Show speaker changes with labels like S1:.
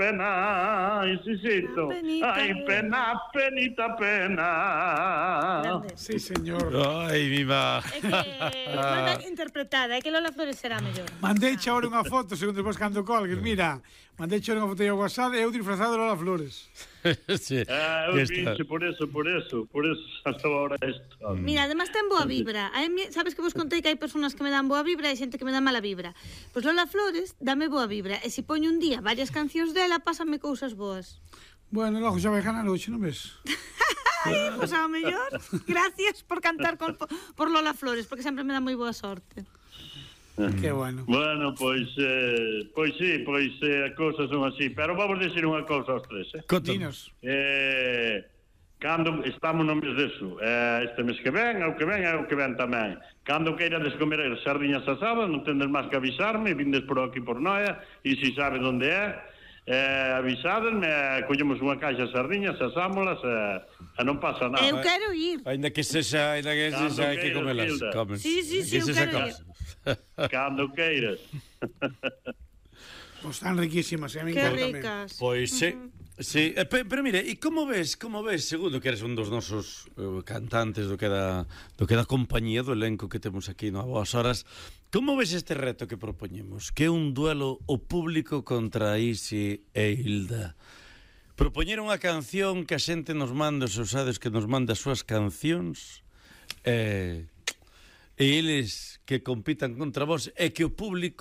S1: pena, insisito. Ay, pena, penita, pena.
S2: Sí, señor.
S3: Ai, mi má.
S4: É que manda interpretada, é que Lola Flores será mellor.
S2: Mandeiche ahora unha foto, segundo vos cando colgues. Mira, mandeiche unha foto aí ao WhatsApp e eu disfrazado de Lola Flores.
S3: Sí,
S1: Eu
S3: que está.
S1: vinche, por eso hasta ahora esto.
S4: Mira, además ten boa vibra. Sabes que vos contei que hai persoas que me dan boa vibra e xente que me dá mala vibra. Pois Lola Flores dame boa vibra. E se poño un día varias cancións dela, pásame cousas boas.
S2: Bueno, logo xa vai ganar hoxe, non ves?
S4: Ai, pois ao mellor. Gracias por cantar por Lola Flores, porque sempre me dá moi boa sorte.
S2: Que bueno.
S1: Bueno, pois sí, as cousas son así. Pero vamos dicir unha cousa aos tres,
S2: Dinos.
S1: Cando estamos no mes deso, este mes que ven, o que ven tamén. Cando queirades comer sardiñas asadas, non tendes máis que avisarme, vindes por aquí por Noia, e se sabe onde avisadesme, collemos unha caixa de sardiñas, asámolas, e non pasa nada.
S4: Eu quero ir.
S3: Ainda que sexa, hai que comelas.
S4: Sí, eu quero ir.
S1: Cando queiras.
S2: Pois están riquísimas, a mí
S4: Que
S2: encanta
S4: ricas.
S3: Pois sí. Sí, pero mire, e como ves, segundo que eres un dos nosos cantantes do que da compañía do elenco que temos aquí no A Boas Horas, como ves este reto que propoñemos, que é un duelo o público contra Isi e Hilda? Propoñer unha canción que a xente nos manda, os usados que nos manda as súas cancións, e eles que compitan contra vos, e que o público